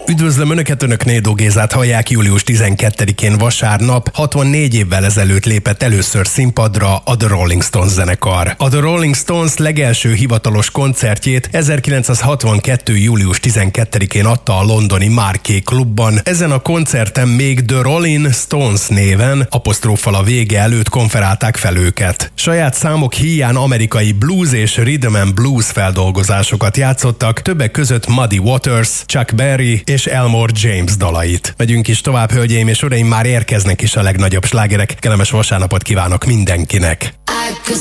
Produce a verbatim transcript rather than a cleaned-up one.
Üdvözlöm Önöket, Önök Nédó Gézát hallják. Július tizenkettedikén vasárnap hatvannégy évvel ezelőtt lépett először színpadra a The Rolling Stones zenekar. A The Rolling Stones legelső hivatalos koncertjét ezerkilencszázhatvankettő. július tizenkettedikén adta a londoni Marquee klubban. Ezen a koncerten még The Rolling Stones néven apostróffal a vége előtt konferálták fel őket. Saját számok híján amerikai blues és rhythm and blues feldolgozásokat játszottak, többek között Muddy Waters, Chuck Berry és Elmore James dalait. Megyünk is tovább, hölgyeim és uraim, már érkeznek is a legnagyobb slágerek. Kellemes vasárnapot kívánok mindenkinek!